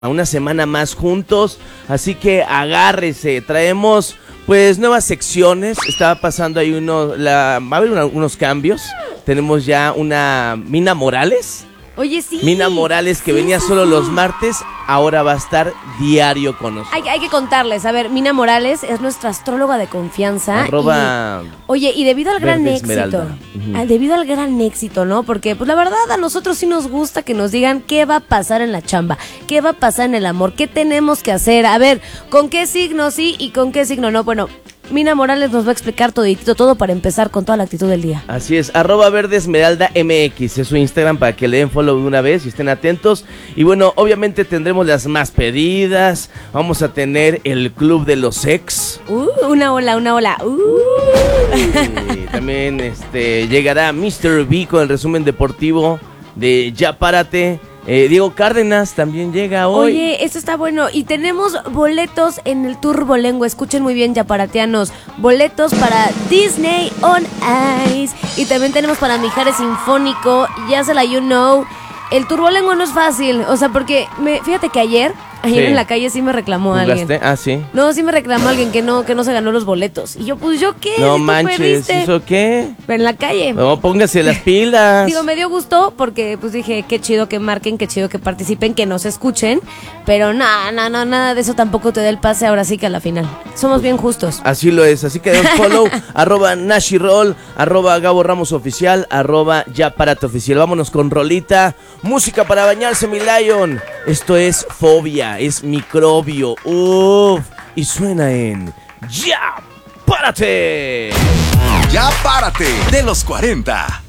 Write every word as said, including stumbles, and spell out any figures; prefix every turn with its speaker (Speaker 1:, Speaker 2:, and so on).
Speaker 1: a una semana más juntos, así que agárrese, traemos pues nuevas secciones, estaba pasando ahí uno, la, va a haber una, unos cambios, tenemos ya una Mina Morales.
Speaker 2: Oye, sí.
Speaker 1: Mina Morales, que
Speaker 2: sí,
Speaker 1: venía
Speaker 2: sí,
Speaker 1: solo
Speaker 2: sí.
Speaker 1: los martes, ahora va a estar diario con nosotros.
Speaker 2: Hay, hay que contarles, a ver, Mina Morales es nuestra astróloga de confianza.
Speaker 1: Arroba
Speaker 2: y, oye, y debido al gran
Speaker 1: Verde
Speaker 2: éxito,
Speaker 1: Esmeralda. Uh-huh.
Speaker 2: ah, debido al gran éxito, ¿no? Porque, pues la verdad, a nosotros sí nos gusta que nos digan qué va a pasar en la chamba, qué va a pasar en el amor, qué tenemos que hacer, a ver, con qué signo sí y con qué signo no. Bueno, Mina Morales nos va a explicar toditito, todo para empezar con toda la actitud del día.
Speaker 1: Así es, arroba Verde Esmeralda M X es su Instagram para que le den follow de una vez y estén atentos. Y bueno, obviamente tendremos las más pedidas, vamos a tener el Club de los Ex.
Speaker 2: Uh, una ola, una ola. Uh.
Speaker 1: Y también este, llegará mister B con el resumen deportivo de Ya Párate. Eh, Diego Cárdenas también llega hoy.
Speaker 2: Oye, esto está bueno. Y tenemos boletos en el Turbolengua. Escuchen muy bien, yaparatianos. Boletos para Disney on Ice. Y también tenemos para Mijares Sinfónico. Ya se la you know. El Turbolengua no es fácil. O sea, porque me, fíjate que ayer... Ayer
Speaker 1: Sí.
Speaker 2: en la calle sí me reclamó
Speaker 1: ¿Jugaste?
Speaker 2: alguien.
Speaker 1: Ah, sí.
Speaker 2: No, sí me reclamó alguien que no, que no se ganó los boletos. Y yo, pues, ¿yo qué?
Speaker 1: No
Speaker 2: ¿Tú
Speaker 1: manches,
Speaker 2: perdiste?
Speaker 1: ¿eso qué?
Speaker 2: En la calle.
Speaker 1: No, póngase las pilas.
Speaker 2: Digo, me dio gusto porque pues dije, qué chido que marquen, qué chido que participen, que nos escuchen, pero no, no, no, nada de eso tampoco te da el pase ahora sí que a la final. Somos bien justos.
Speaker 1: Así lo es, así que den follow, arroba Nashirol, arroba Gabo Ramos Oficial, arroba Ya Párate Oficial. Vámonos con rolita, música para bañarse, mi Lion. Esto es Fobia, es Microbio, uff, y suena en Ya Párate.
Speaker 3: Ya Párate, de los cuarenta.